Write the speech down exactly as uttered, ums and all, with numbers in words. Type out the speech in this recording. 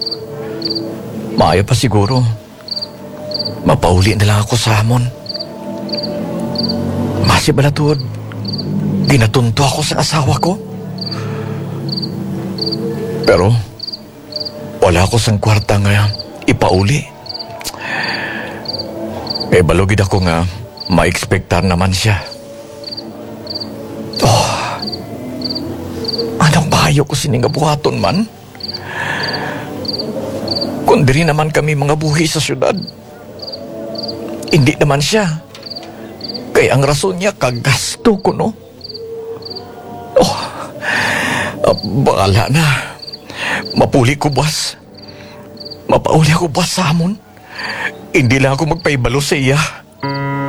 Maayo pa siguro. Mapauli na lang ako sa hamon. Masi balatod, ginatunto ako sa asawa ko. Pero, wala ako sang kwarta nga ipauli. Eh, balugid ako nga ma-expectar naman siya. Oh, anong bahayo ko siningabuhaton man? Kung diri naman kami mga buhi sa syudad, hindi naman siya. Kaya ang rason niya, kagasto ko, no? Oh, uh, bahala na. Mapuli ko, boss. Mapauli ako, boss, sa hamon. Hindi lang ako magpaibalo sa iya.